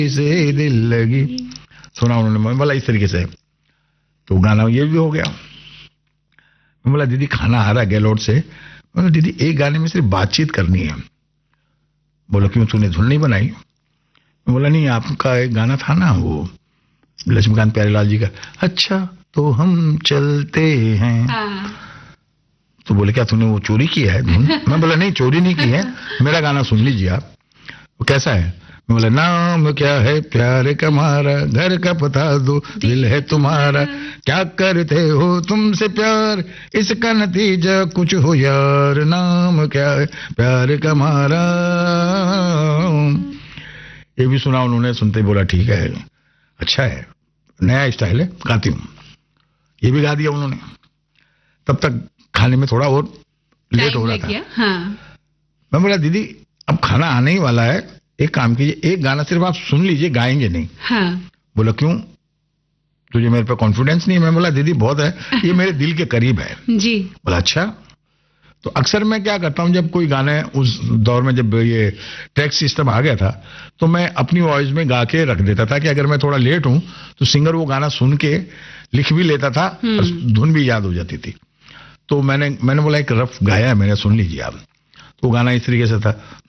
से दिल लगी, सुना उन्होंने। मैं बोला इस तरीके से, तो गाना ये भी हो गया। मैं बोला दीदी खाना आ रहा है गैलोड से। मैं बोला दीदी एक गाने में सिर्फ बातचीत करनी है। बोला क्यों, तूने धुन नहीं बनाई? मैं बोला नहीं, आपका एक गाना था ना वो लक्ष्मीकांत प्यारेलाल जी का, अच्छा तो हम चलते हैं। तो बोले क्या तूने वो चोरी किया है धुन? मैं बोला नहीं, चोरी नहीं की है, मेरा गाना सुन लीजिए आप। वो कैसा है? मैं बोला नाम क्या है प्यार का हमारा, घर का पता दो, दिल है तुम्हारा, क्या करते हो तुमसे प्यार, इसका नतीजा कुछ हो यार, नाम क्या है प्यार का हमारा। ये भी सुना उन्होंने। सुनते ही बोला ठीक है, अच्छा है, नया स्टाइल है, गाती हूँ। ये भी गा दिया उन्होंने। तब तक खाने में थोड़ा और लेट हो रहा था। हाँ। मैं बोला दीदी अब खाना आने ही वाला है, एक काम कीजिए, एक गाना सिर्फ आप सुन लीजिए, गाएंगे नहीं। हाँ। बोला क्यों, तुझे मेरे पे कॉन्फिडेंस नहीं है? मैं बोला दीदी बहुत है, ये मेरे दिल के करीब है जी। बोला अच्छा। तो अक्सर मैं क्या करता हूँ, जब कोई गाने, उस दौर में जब ये ट्रैक सिस्टम आ गया था, तो मैं अपनी वॉइस में गा के रख देता था कि अगर मैं थोड़ा लेट हूं तो सिंगर वो गाना सुन के लिख भी लेता था और धुन भी याद हो जाती थी। तो मैंने बोला एक रफ गाया है मैंने, सुन लीजिए आप। तो गाना इस तरीके से था,